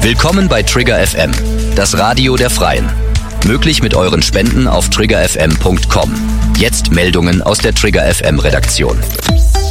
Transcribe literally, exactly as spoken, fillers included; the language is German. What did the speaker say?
Willkommen bei Trigger F M, das Radio der Freien. Möglich mit euren Spenden auf trigger f m punkt com. Jetzt Meldungen aus der Trigger F M Redaktion.